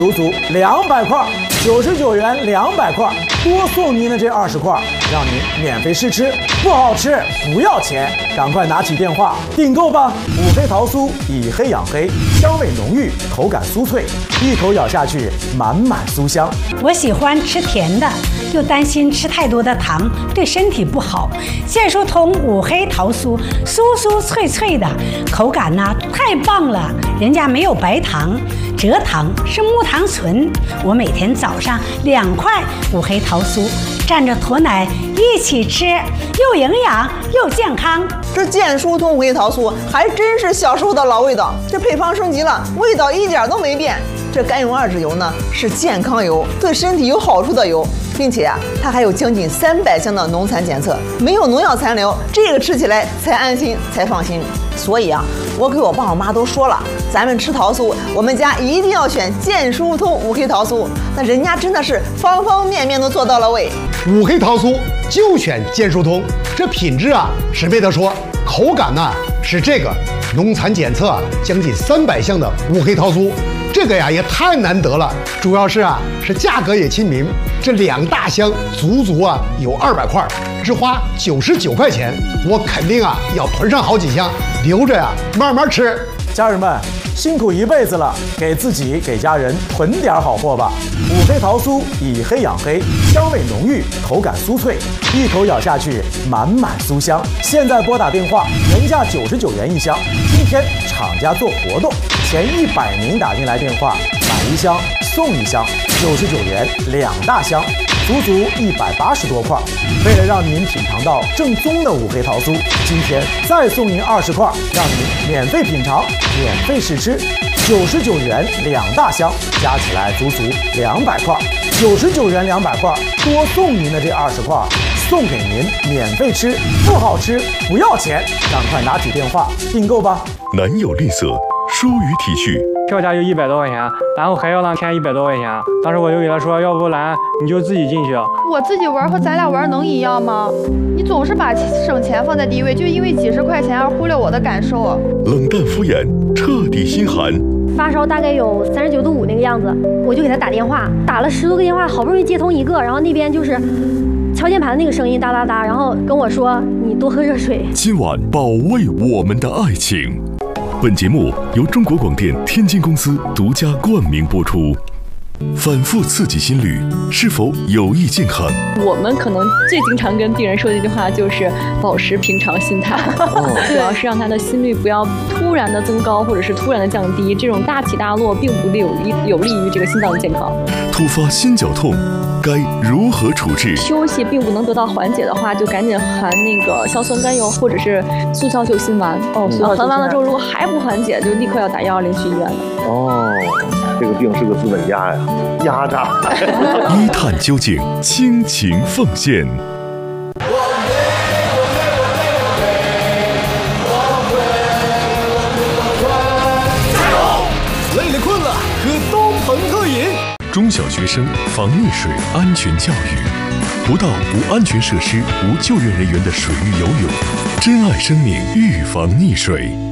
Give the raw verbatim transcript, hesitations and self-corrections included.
足足两百块，九十九元两百块，多送您的这二十块，让您免费试吃，不好吃不要钱，赶快拿起电话订购吧！五黑桃酥以黑养黑，香味浓郁，口感酥脆，一口咬下去满满酥香。 我喜欢吃甜的，又担心吃太多的糖对身体不好。健舒通五黑桃酥，酥酥脆脆的，口感呢太棒了，人家没有白糖，蔗糖是木糖醇。我每天早上两块五黑桃酥，蘸着驼奶一起吃，又营养又健康。 这健舒通五黑桃酥还真是小时候的老味道，这配方升级了，味道一点都没变。这甘油二酯油呢是健康油，对身体有好处的油，并且啊，它还有将近三百项的农残检测，没有农药残留，这个吃起来才安心才放心。所以啊，我给我爸我妈都说了，咱们吃桃酥，我们家一定要选健舒通五黑桃酥。那人家真的是方方面面都做到了位。 五黑桃酥就选健舒通，这品质啊是没得说，口感呢是这个农残检测将近三百项的五黑桃酥。这个呀也太难得了，主要是啊是价格也亲民，这两大箱足足啊有二百块，只花九十九块钱，我肯定啊要囤上好几箱，留着呀慢慢吃。 家人们辛苦一辈子了，给自己给家人囤点好货吧。五黑桃酥以黑养黑，香味浓郁，口感酥脆，一口咬下去满满酥香。现在拨打电话，原价九十九元一箱，今天厂家做活动，前一百名打进来电话买一箱送一箱，九十九元两大箱，足足一百八十多块。为了让您品尝到正宗的五黑桃酥，今天再送您二十块，让您免费品尝，免费试吃。九十九元两大箱，加起来足足两百块。九十九元两百块，多送您的这二十块，送给您免费吃，不好吃不要钱，赶快拿起电话订购吧。 男友吝啬，疏于体恤。 票价就一百多块钱，然后还要让添一百多块钱。当时我就给他说，要不然你就自己进去。 我自己玩和咱俩玩能一样吗？你总是把省钱放在第一位，就因为几十块钱而忽略我的感受。 冷淡敷衍，彻底心寒。 发烧大概有三十九度五那个样子，我就给他打电话，打了十多个电话，好不容易接通一个，然后那边就是敲键盘的那个声音哒哒哒，然后跟我说你多喝热水。 今晚保卫我们的爱情。本节目由中国广电天津公司独家冠名播出。反复刺激心率是否有益健康？ 我们可能最经常跟病人说的一句话就是保持平常心态，主要是让他的心率不要突然的增高或者是突然的降低，这种大起大落并不利有利有利于这个心脏的健康。 突发心绞痛该如何处置？ 休息并不能得到缓解的话，就赶紧含那个硝酸甘油或者是速效救心丸。哦，含完了之后如果还不缓解，就立刻要打幺二零去医院的。 哦，这个病是个资本家呀，压榨。 一探究竟，倾情奉献。 累了困了，喝东鹏特饮。 中小学生防溺水安全教育，不到无安全设施、无救援人员的水域游泳，珍爱生命，预防溺水。